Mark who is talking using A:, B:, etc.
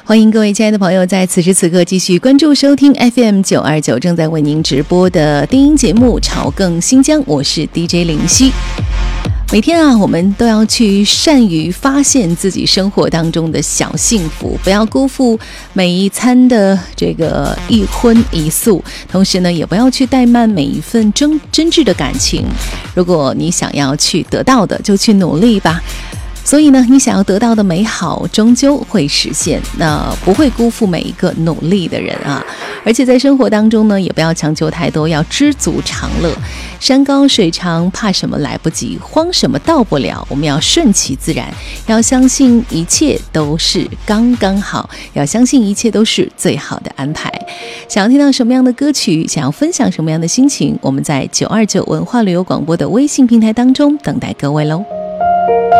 A: 欢迎各位亲爱的朋友在此时此刻继续关注收听 FM929 正在为您直播的电音节目潮更新疆，我是 DJ 林夕。每天我们都要去善于发现自己生活当中的小幸福，不要辜负每一餐的这个一荤一素，同时呢，也不要去怠慢每一份真挚的感情。如果你想要去得到的，就去努力吧。所以呢，你想要得到的美好终究会实现，那不会辜负每一个努力的人啊！而且在生活当中呢，也不要强求太多，要知足常乐。山高水长，怕什么来不及，慌什么到不了。我们要顺其自然，要相信一切都是刚刚好，要相信一切都是最好的安排。想要听到什么样的歌曲，想要分享什么样的心情，我们在929文化旅游广播的微信平台当中等待各位喽。